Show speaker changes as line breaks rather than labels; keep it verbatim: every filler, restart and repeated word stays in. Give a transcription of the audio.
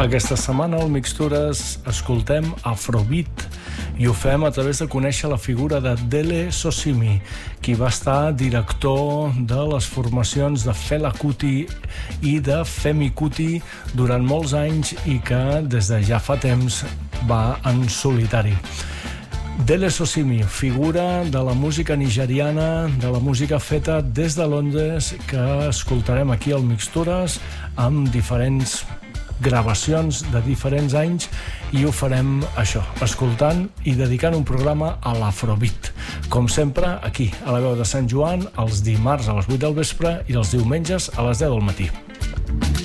Aquesta setmana al Mixtures escoltem Afrobeat i ho fem a través de conèixer la figura de Dele Sosimi, qui va estar director de les formacions de Fela Kuti i de Femi Kuti durant molts anys i que des de ja fa temps va en solitari. Dele Sosimi, figura de la música nigeriana, de la música feta des de Londres, que escoltarem aquí al Mixtures amb diferents gravacions de diferents anys i ho farem això, escoltant i dedicant un programa a l'Afrobeat. Com sempre, aquí, a la veu de Sant Joan, els dimarts a les vuit del vespre i els diumenges a les deu del matí.